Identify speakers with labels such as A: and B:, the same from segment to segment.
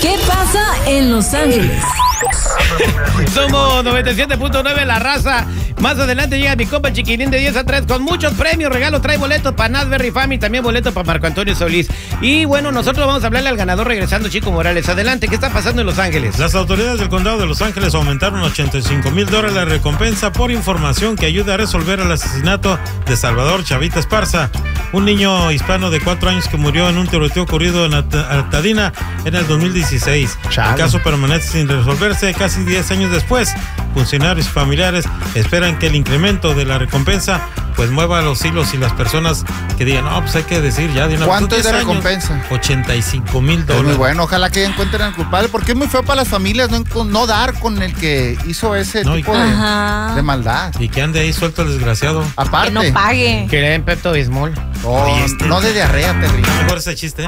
A: ¿Qué pasa en Los Ángeles?
B: Somos 97.9 La Raza. Más adelante llega mi compa Chiquirín de 10 a 3 con muchos premios, regalos. Trae boletos para Nasberry Family, también boletos para Marco Antonio Solís. Y bueno, nosotros vamos a hablarle al ganador regresando, Chico Morales. Adelante, ¿qué está pasando en Los Ángeles?
C: Las autoridades del condado de Los Ángeles aumentaron $85,000 la recompensa por información que ayuda a resolver el asesinato de Salvador Chavita Esparza, un niño hispano de 4 años que murió en un tiroteo ocurrido en Altadena en el 2016.
D: Chale.
C: El caso permanece sin resolverse casi 10 años después. Funcionarios y familiares esperan que el incremento de la recompensa pues mueva los hilos y las personas que digan, no, pues hay que decir ya de una vez.
D: ¿Cuánto es de recompensa?
C: $85,000.
D: Es muy bueno, ojalá que encuentren al culpable, porque es muy feo para las familias no dar con el que hizo ese tipo de maldad.
C: Y que ande ahí suelto el desgraciado.
D: Aparte.
A: Que no pague.
B: Que le den Pepto Bismol.
D: No de diarrea, terrible.
C: Mejor ese chiste.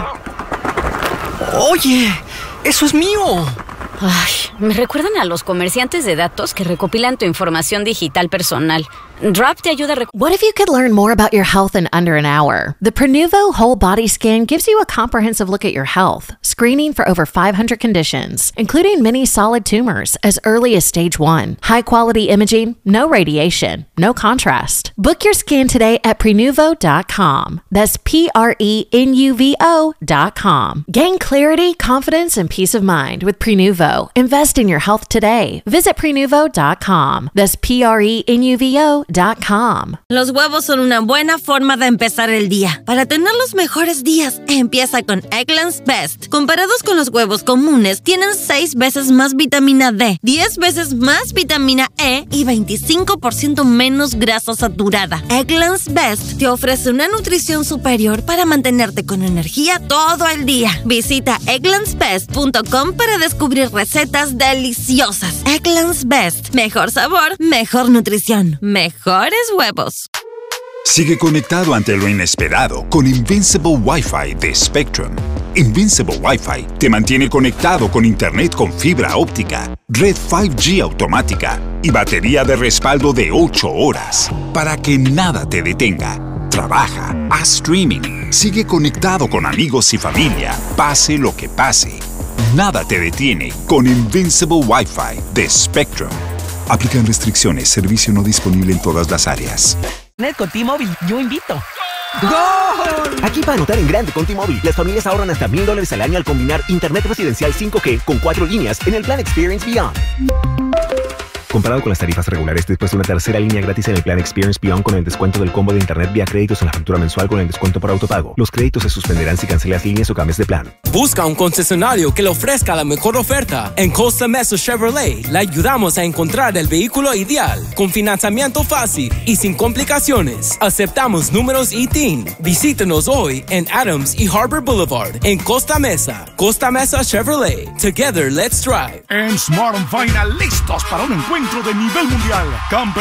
E: Oye, eso es mío.
F: Ay, me recuerdan a los comerciantes de datos que recopilan tu información digital personal. Drop te ayuda a
G: What if you could learn more about your health in under an hour? The Prenuvo Whole Body Scan gives you a comprehensive look at your health, screening for over 500 conditions, including many solid tumors as early as stage 1. High-quality imaging, no radiation, no contrast. Book your scan today at Prenuvo.com. That's Prenuvo.com. Gain clarity, confidence, and peace of mind with Prenuvo. Invest in your health today. Visit Prenuvo.com. That's Prenuvo.com.
H: Los huevos son una buena forma de empezar el día. Para tener los mejores días, empieza con Eggland's Best. Comparados con los huevos comunes, tienen 6 veces más vitamina D, 10 veces más vitamina E y 25% menos grasa saturada. Eggland's Best te ofrece una nutrición superior para mantenerte con energía todo el día. Visita egglandsbest.com para descubrir recetas deliciosas. Eggland's Best. Mejor sabor, mejor nutrición, mejores huevos.
I: Sigue conectado ante lo inesperado con Invincible Wi-Fi de Spectrum. Invincible Wi-Fi te mantiene conectado con internet con fibra óptica, red 5G automática y batería de respaldo de 8 horas para que nada te detenga. Trabaja, haz streaming, sigue conectado con amigos y familia, pase lo que pase. Nada te detiene con Invincible Wi-Fi de Spectrum. Aplican restricciones, servicio no disponible en todas las áreas.
E: Con T-Mobile, yo invito. ¡Gol! Aquí para anotar en grande con T-Mobile, las familias ahorran hasta $1,000 al año al combinar internet residencial 5G con 4 líneas en el plan Experience Beyond. Comparado con las tarifas regulares, después de una tercera línea gratis en el plan Experience Beyond con el descuento del combo de internet vía créditos en la factura mensual con el descuento por autopago. Los créditos se suspenderán si cancelas líneas o cambias de plan.
J: Busca un concesionario que le ofrezca la mejor oferta. En Costa Mesa Chevrolet le ayudamos a encontrar el vehículo ideal con financiamiento fácil y sin complicaciones. Aceptamos números ITIN. Visítenos hoy en Adams y Harbor Boulevard en Costa Mesa. Costa Mesa Chevrolet. Together, let's drive.
K: En Smart & Final, listos para un encuentro de nivel mundial.